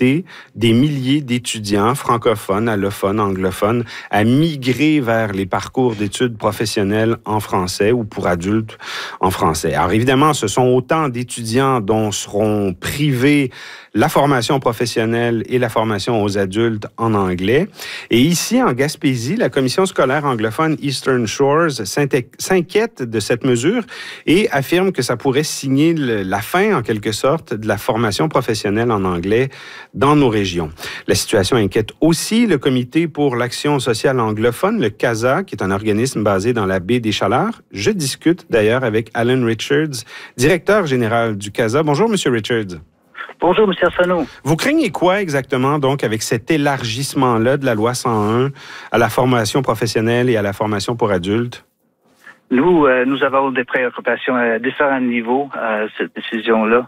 inciter des milliers d'étudiants francophones, allophones, anglophones à migrer vers les parcours d'études professionnelles en français ou pour adultes en français. Alors évidemment, ce sont autant d'étudiants dont seront privés la formation professionnelle et la formation aux adultes en anglais. Et ici, en Gaspésie, la commission scolaire anglophone Eastern Shores s'inquiète de cette mesure et affirme que ça pourrait signer la fin, en quelque sorte, de la formation professionnelle en anglais dans nos régions. La situation inquiète aussi le Comité pour l'action sociale anglophone, le CASA, qui est un organisme basé dans la baie des Chaleurs. Je discute d'ailleurs avec Alan Richards, directeur général du CASA. Bonjour, M. Richards. Bonjour, M. Arsenault. Vous craignez quoi exactement, donc, avec cet élargissement-là de la loi 101 à la formation professionnelle et à la formation pour adultes? Nous avons des préoccupations à différents niveaux à cette décision-là.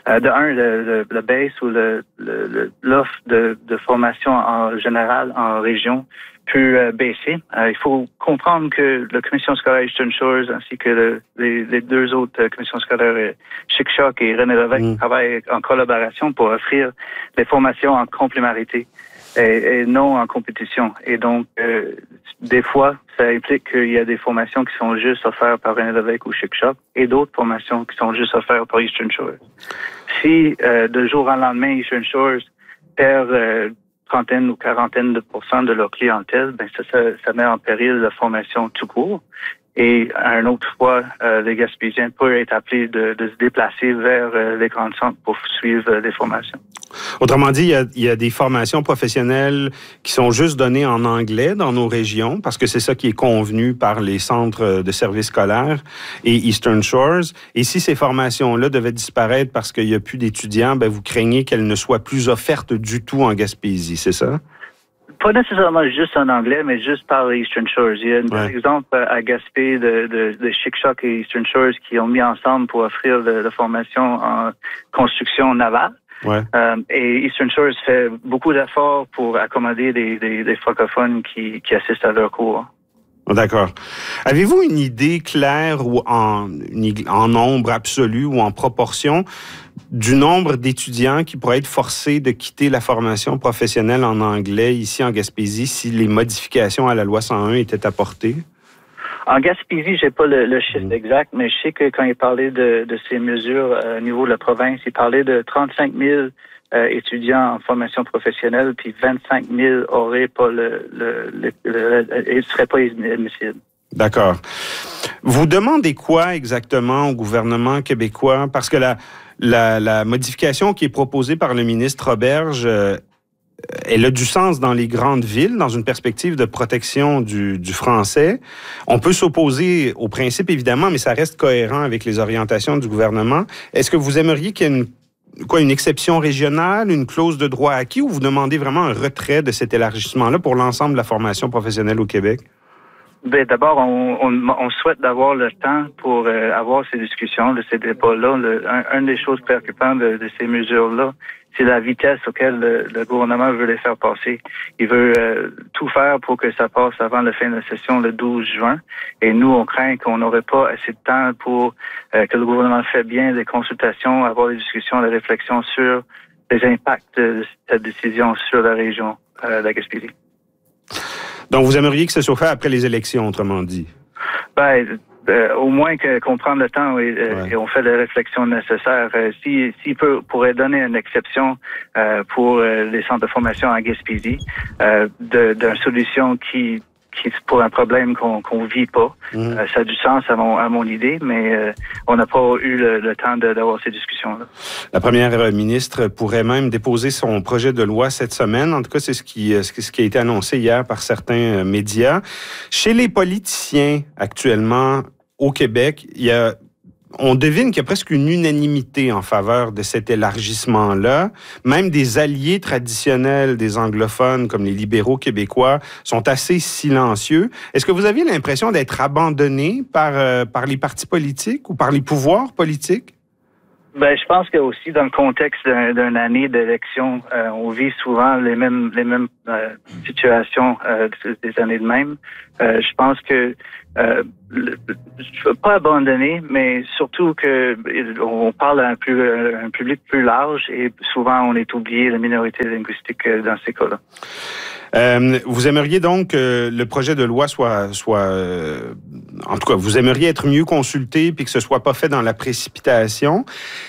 Le base ou l'offre de formation en général en région peut baisser. Il faut comprendre que la commission scolaire Eastern Shores ainsi que les deux autres commissions scolaires, Chic-Choc et René Lévesque, travaillent en collaboration pour offrir des formations en complémentarité et non en compétition. Et donc, des fois, ça implique qu'il y a des formations qui sont juste offertes par René Lévesque ou Chic-Choc et d'autres formations qui sont juste offertes par Eastern Shores. Si, de jour au lendemain, Eastern Shores perd trentaine ou quarantaine de % de leur clientèle, ben ça met en péril la formation tout court. Et à une autre fois, les Gaspésiens peuvent être appelés de se déplacer vers les grands centres pour suivre les formations. Autrement dit, il y a des formations professionnelles qui sont juste données en anglais dans nos régions, parce que c'est ça qui est convenu par les centres de services scolaires et Eastern Shores. Et si ces formations-là devaient disparaître parce qu'il n'y a plus d'étudiants, ben vous craignez qu'elles ne soient plus offertes du tout en Gaspésie, c'est ça? Pas nécessairement juste en anglais, mais juste par les Eastern Shores. Il y a un exemple à Gaspé de Chic-Choc et Eastern Shores qui ont mis ensemble pour offrir la formation en construction navale. Ouais. Et Eastern Shores fait beaucoup d'efforts pour accommoder des francophones qui assistent à leurs cours. D'accord. Avez-vous une idée claire ou en nombre absolu ou en proportion du nombre d'étudiants qui pourraient être forcés de quitter la formation professionnelle en anglais ici en Gaspésie si les modifications à la loi 101 étaient apportées? En Gaspésie, j'ai pas le chiffre exact, mais je sais que quand il parlait de ces mesures au niveau de la province, il parlait de 35 000 étudiants en formation professionnelle, puis 25 000 auraient pas ne seraient pas admissibles. D'accord. Vous demandez quoi exactement au gouvernement québécois? Parce que la modification qui est proposée par le ministre Roberge, elle a du sens dans les grandes villes, dans une perspective de protection du français. On peut s'opposer au principe, évidemment, mais ça reste cohérent avec les orientations du gouvernement. Est-ce que vous aimeriez qu'il y ait une exception régionale, une clause de droit acquis, ou vous demandez vraiment un retrait de cet élargissement-là pour l'ensemble de la formation professionnelle au Québec? Ben, d'abord, on souhaite d'avoir le temps pour avoir ces discussions, de ces débats-là. Une des choses préoccupantes de ces mesures-là, c'est la vitesse auquel le gouvernement veut les faire passer. Il veut tout faire pour que ça passe avant la fin de la session le 12 juin. Et nous, on craint qu'on n'aurait pas assez de temps pour que le gouvernement fasse bien des consultations, avoir des discussions, des réflexions sur les impacts de cette décision sur la région de la Gaspésie. Donc, vous aimeriez que ce soit fait après les élections, autrement dit? Ben, au moins qu'on prenne le temps et on fait les réflexions nécessaires. S'il pourrait donner une exception pour les centres de formation en Gaspésie, d'une solution qui pour un problème qu'on vit pas. Ça a du sens à mon idée, mais on n'a pas eu le temps d'avoir ces discussions-là. La première ministre pourrait même déposer son projet de loi cette semaine. En tout cas, c'est ce qui a été annoncé hier par certains médias. Chez les politiciens, actuellement, au Québec, on devine qu'il y a presque une unanimité en faveur de cet élargissement-là. Même des alliés traditionnels des anglophones, comme les libéraux québécois, sont assez silencieux. Est-ce que vous aviez l'impression d'être abandonné par les partis politiques ou par les pouvoirs politiques? Ben, je pense que aussi dans le contexte d'une année d'élection, on vit souvent les mêmes situations des années de même. Je pense que je ne veux pas abandonner, mais surtout que on parle à un public plus large et souvent on est oublié la minorité linguistique dans ces cas-là. Vous aimeriez donc que le projet de loi soit en tout cas, vous aimeriez être mieux consulté puis que ce soit pas fait dans la précipitation.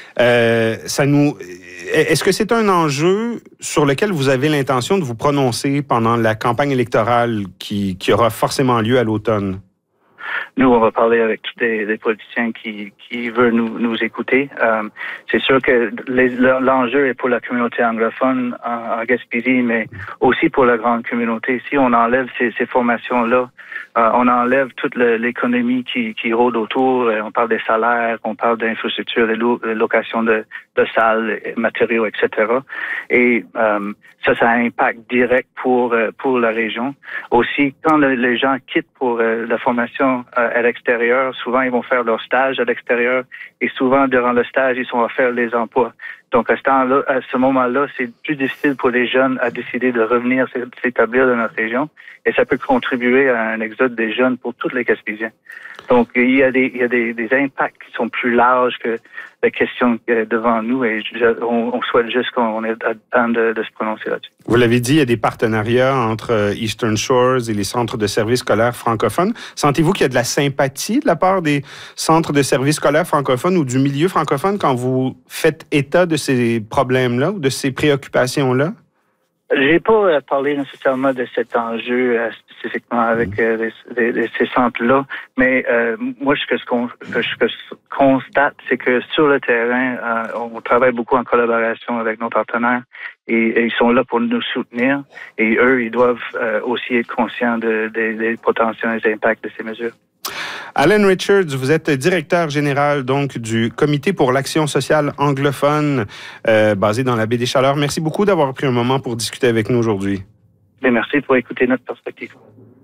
Est-ce que c'est un enjeu sur lequel vous avez l'intention de vous prononcer pendant la campagne électorale qui aura forcément lieu à l'automne? Nous, on va parler avec tous les politiciens qui veulent nous écouter. C'est sûr que l'enjeu est pour la communauté anglophone en Gaspésie, mais aussi pour la grande communauté. Si on enlève ces formations-là, on enlève toute l'économie qui rôde autour. On parle des salaires, on parle d'infrastructures, des locations de salles, matériaux, etc. Et ça a un impact direct pour la région. Aussi, quand les gens quittent pour la formation à l'extérieur, souvent ils vont faire leur stage à l'extérieur et souvent durant le stage, ils sont à faire les emplois. Donc à ce moment-là, c'est plus difficile pour les jeunes à décider de revenir s'établir dans notre région et ça peut contribuer à un exode des jeunes pour tous les Gaspésiens. Donc il y a des impacts qui sont plus larges que la question devant nous et on souhaite juste qu'on ait le temps de se prononcer là-dessus. Vous l'avez dit, il y a des partenariats entre Eastern Shores et les centres de services scolaires francophones. Sentez-vous qu'il y a de la sympathie de la part des centres de services scolaires francophones ou du milieu francophone quand vous faites état de ces problèmes-là ou de ces préoccupations-là? J'ai pas parlé nécessairement de cet enjeu spécifiquement avec ces centres-là, mais moi ce que je constate, c'est que sur le terrain, on travaille beaucoup en collaboration avec nos partenaires et ils sont là pour nous soutenir et eux, ils doivent aussi être conscients des potentiels impacts de ces mesures. Alan Richards, vous êtes directeur général donc du Comité pour l'action sociale anglophone basé dans la baie des Chaleurs. Merci beaucoup d'avoir pris un moment pour discuter avec nous aujourd'hui. Merci pour écouter notre perspective.